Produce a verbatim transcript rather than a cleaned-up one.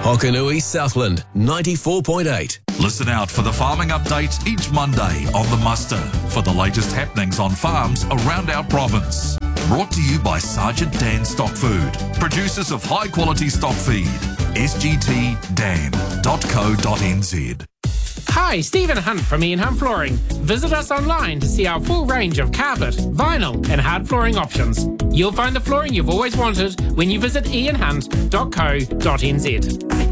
Hokanui Southland, ninety-four point eight. Listen out for the farming update each Monday on The Muster for the latest happenings on farms around our province. Brought to you by Sergeant Dan Stock Food, producers of high-quality stock feed. s g t dan dot co dot n z. Hi, Stephen Hunt from Ian Hunt Flooring. Visit us online to see our full range of carpet, vinyl and hard flooring options. You'll find the flooring you've always wanted when you visit ian hunt dot co dot n z.